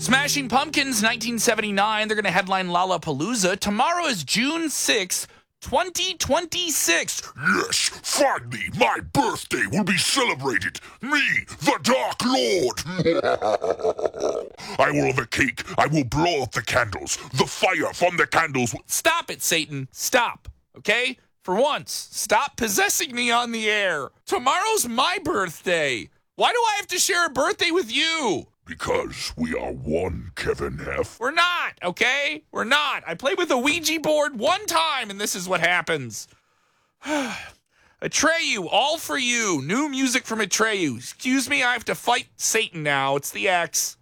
Smashing Pumpkins, 1979. They're going to headline Lollapalooza. Tomorrow is June 6th, 2026. Yes, finally, my birthday will be celebrated. Me, the Dark Lord. I will have a cake. I will blow out the candles. The fire from the candles will... Stop it, Satan. Stop, okay? For once, stop possessing me on the air. Tomorrow's my birthday. Why do I have to share a birthday with you? Because we are one, Kevin Heff. We're not, okay? We're not. I played with a Ouija board one time, and this is what happens. Atreyu, all for you. New music from Atreyu. Excuse me, I have to fight Satan now. It's the X.